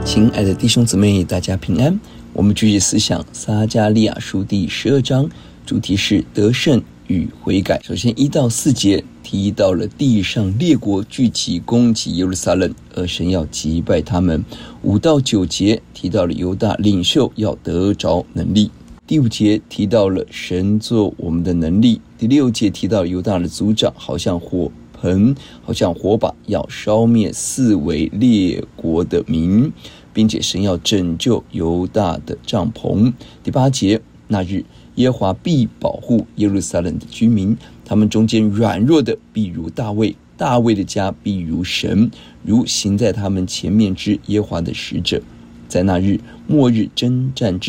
亲爱的弟兄姊妹，大家平安。我们继续思想撒迦利亚书第12章，主题是得胜与悔改。首先1到4节提到了地上列国聚集攻击耶路撒冷，而神要击败他们。5到9节提到了犹大领袖要得着能力。第5节提到了神做我们的能力。第6节提到犹大的族长好像火盆，好像火把，要烧灭四围列国的民，并且神要拯救犹大的帐篷。第8节，那日耶和华必保护耶路撒冷的居民，他们中间软弱的必如大卫，大卫的家必如神，如行在他们前面之耶和华的使者。在那日末日征战之